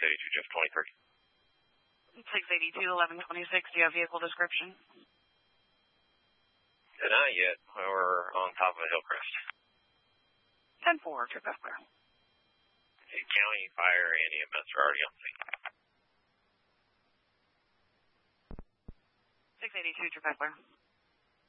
682, Jeff 23. 682, 1126. Do you have vehicle description? Not yet. We're on top of a hill crest. 10-4, trip out clear. County, fire, and EMS are already on scene. 682, trip out clear.